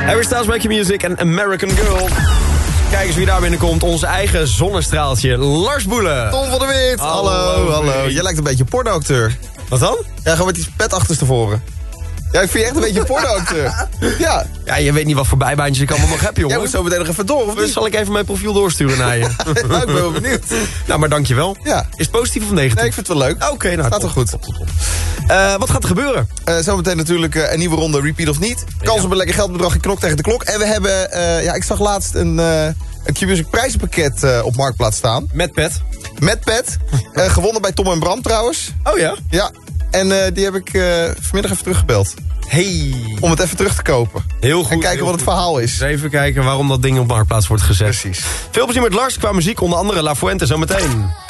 Harry Styles, Make Your Music en American Girl. Kijk eens wie daar binnenkomt. Onze eigen zonnestraaltje, Lars Boelen. Tom van der Weert. Hallo. Jij lijkt een beetje een pornoacteur. Wat dan? Ja, gewoon met die pet achterstevoren. Ja, ik vind je echt een beetje een pornoacteur. Ja. Ja, je weet niet wat voor bijbaantjes ik allemaal nog heb, jongen. Jij moet zo meteen nog even door, of Dus niet? zal ik even mijn profiel doorsturen naar je? Ja, ik ben wel benieuwd. Nou, maar dankjewel. Ja. Is het positief of negatief? Nee, ik vind het wel leuk. Oké, nou, Staat wel goed. Top. Wat gaat er gebeuren? Zometeen natuurlijk een nieuwe ronde Repeat of Niet. Kans op een lekker geldbedrag in Knok tegen de Klok. En we hebben, ik zag laatst een Q-Music prijzenpakket op Marktplaats staan. Met pet. Met pet. Gewonnen bij Tom en Bram trouwens. Oh ja? Ja. En die heb ik vanmiddag even teruggebeld. Hey. Om het even terug te kopen. Heel goed. En kijken wat het verhaal is. Dus even kijken waarom dat ding op Marktplaats wordt gezet. Precies. Veel plezier met Lars qua muziek, onder andere La Fuente zometeen.